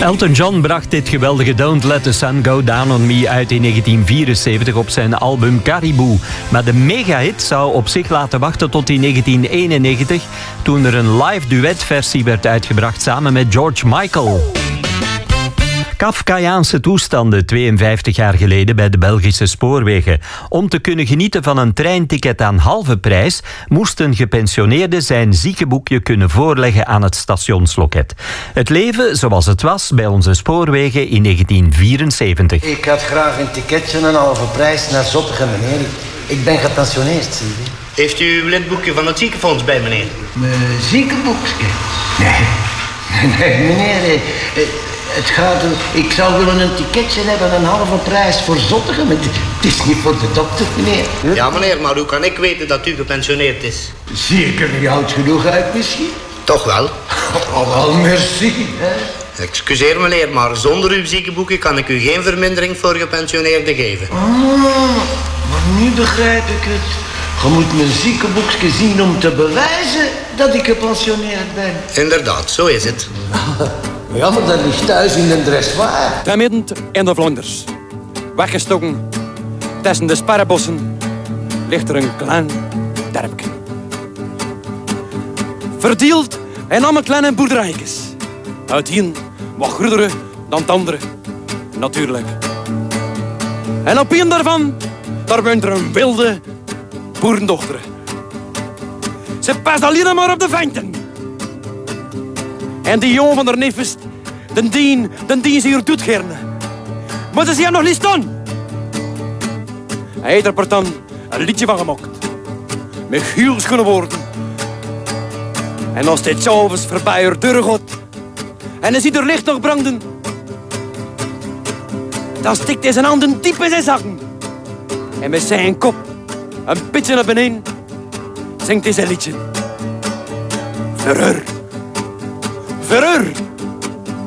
Elton John bracht dit geweldige Don't Let the Sun Go Down on Me uit in 1974 op zijn album Caribou. Maar de megahit zou op zich laten wachten tot in 1991, toen er een live duetversie werd uitgebracht samen met George Michael. Kafkaiaanse toestanden 52 jaar geleden bij de Belgische spoorwegen. Om te kunnen genieten van een treinticket aan halve prijs moest een gepensioneerde zijn ziekenboekje kunnen voorleggen aan het stationsloket. Het leven zoals het was bij onze spoorwegen in 1974. Ik had graag een ticketje aan een halve prijs naar Zottegem, meneer. Ik ben gepensioneerd, zie je. Heeft u uw lidboekje van het ziekenfonds bij, meneer? Mijn ziekenboekje? Nee, meneer. Het gaat ik zou willen een ticketje hebben, een halve prijs voor Zottegem. Het is niet voor de dokter, meneer. Ja, meneer, maar hoe kan ik weten dat u gepensioneerd is? Zie ik er niet oud genoeg uit, misschien? Toch wel. Oh, wel, merci. Hè? Excuseer, meneer, maar zonder uw ziekenboekje kan ik u geen vermindering voor gepensioneerden geven. Maar nu begrijp ik het. Je moet mijn ziekenboekje zien om te bewijzen dat ik gepensioneerd ben. Inderdaad, zo is het. Ja, maar dat ligt thuis in de dressoir. Daar midden in de Vlonders, weggestoken tussen de sparrenbossen, ligt er een klein terpje. Verdeeld in allemaal kleine boerderijtjes. Uit hier wat groenere dan het andere, natuurlijk. En op een daarvan, daar woont er een wilde boerendochter. Ze past alleen maar op de venten. En die jongen van haar neefjes, den dien ze hier doet gerne. Maar ze zien nog niet staan. Hij heeft er dan een liedje van gemaakt. Met heel schone woorden. En als dit s'avonds voorbij haar deur gaat, en hij ziet er licht nog branden, dan stikt hij zijn handen diep in zijn zakken. En met zijn kop een beetje naar beneden zingt hij zijn liedje. Verheur. Verheur.